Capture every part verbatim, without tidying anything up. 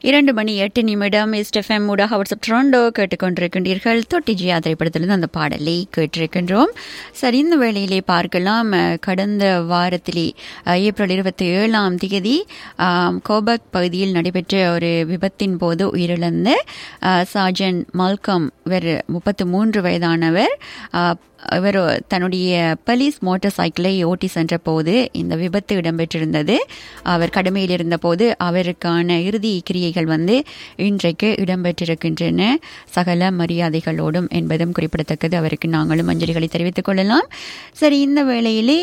இரண்டு மணி எட்டு நிமிடம் எஸ்எஃப்எம் ஊடாக வாட்ஸ்அப் ட்ரோண்டோ கேட்டுக்கொண்டிருக்கின்றீர்கள். தொட்டிஜியா திரைப்படத்திலிருந்து அந்த பாடலை கேட்டிருக்கின்றோம். சரி, இந்த வேளையிலே பார்க்கலாம். கடந்த வாரத்திலே ஏப்ரல் இருபத்தி ஏழாம் தேதி கோபக் பகுதியில் நடைபெற்ற ஒரு விபத்தின் போது உயிரிழந்த சார்ஜன் மால்கம் இவர் முப்பத்து மூன்று வயதானவர். இவர் தன்னுடைய போலீஸ் மோட்டார் சைக்கிளை ஓட்டி சென்ற போது இந்த விபத்து இடம்பெற்றிருந்தது. அவர் கடமையில் இருந்த போது அவருக்கான இறுதி கிரியைகள் வந்து இன்றைக்கு இடம்பெற்றிருக்கின்றன சகல மரியாதைகளோடும் என்பதும் குறிப்பிடத்தக்கது. அவருக்கு நாங்களும் அஞ்சலிகளை தெரிவித்துக் கொள்ளலாம். சரி, இந்த வேளையிலே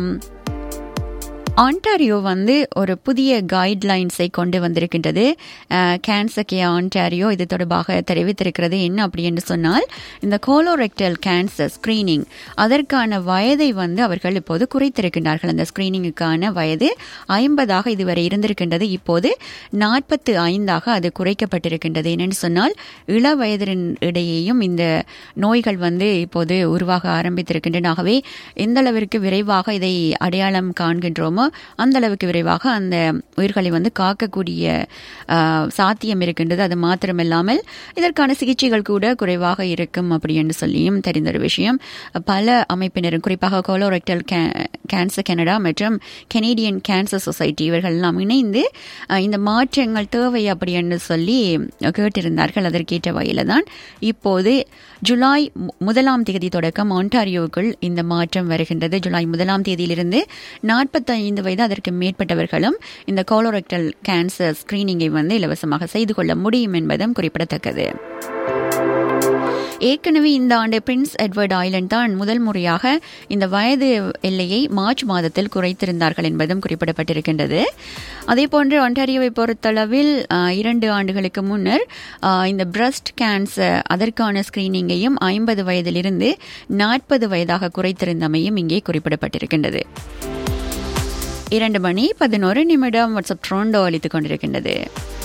ஆன்டாரியோ வந்து ஒரு புதிய கைட்லைன்ஸை கொண்டு வந்திருக்கின்றது. கேன்சர் கேர் ஆன்டாரியோ இது தொடர்பாக தெரிவித்திருக்கிறது. என்ன அப்படி என்று சொன்னால், இந்த கோலோரெக்டல் கேன்சர் ஸ்கிரீனிங் அதற்கான வயதை வந்து அவர்கள் இப்போது குறைத்திருக்கின்றார்கள். அந்த ஸ்கிரீனிங்குக்கான வயது ஐம்பதாக இதுவரை இருந்திருக்கின்றது. இப்போது நாற்பத்து ஐந்தாக அது குறைக்கப்பட்டிருக்கின்றது. என்னென்னு சொன்னால், இள வயதின் இடையேயும் இந்த நோய்கள் வந்து இப்போது உருவாக ஆரம்பித்திருக்கின்றன. ஆகவே எந்த அளவிற்கு விரைவாக இதை அடையாளம் காண்கின்றோமோ அந்த அளவுக்கு விரைவாக அந்த உயிர்களை வந்து காக்கக்கூடிய சாத்தியம் இருக்கின்றது. அது மாத்திரமில்லாமல் இதற்கான சிகிச்சைகள் கூட குறைவாக இருக்கும் அப்படி என்று சொல்லியும் தெரிந்த ஒரு விஷயம். பல அமைப்பினரும் குறிப்பாக கோலோரெக்டல் கேன்சர் கனடா மற்றும் கனேடியன் கேன்சர் சொசைட்டி இவர்கள் எல்லாம் இணைந்து இந்த மாற்றங்கள் தேவை அப்படி என்று சொல்லி கேட்டிருந்தார்கள். அதற்கேற்ற வகையில தான் இப்போது ஜூலை முதலாம் தேதி தொடக்கம் ஆன்டாரியோவுக்குள் இந்த மாற்றம் வருகின்றது. ஜூலை முதலாம் தேதியிலிருந்து நாற்பத்தி ஐந்து வயது அதற்கு மேற்பட்டவர்களும் இந்த கோலோரெக்டல் கேன்சர் ஸ்கிரீனிங்கை வந்து இலவசமாக செய்து கொள்ள முடியும் என்பதும் குறிப்பிடத்தக்கது. ஏற்கனவே இந்த ஆண்டு பிரின்ஸ் எட்வர்ட் ஐலண்ட் தான் முதல் முறையாக இந்த வயது எல்லையை மார்ச் மாதத்தில் குறைத்திருந்தார்கள் என்பதும் குறிப்பிடப்பட்டிருக்கின்றது. அதே போன்று ஒன்டாரியோவை பொறுத்தளவில் இரண்டு ஆண்டுகளுக்கு முன்னர் இந்த பிரஸ்ட் கேன்சர் அதற்கான ஸ்கிரீனிங்கையும் ஐம்பது வயதிலிருந்து நாற்பது வயதாக குறைத்திருந்தமையும் இங்கே குறிப்பிடப்பட்டிருக்கின்றது. இரண்டு மணி பதினோரு நிமிடம் வாட்ஸ்அப் ட்ரோண்டோ அளித்துக் கொண்டிருக்கின்றது.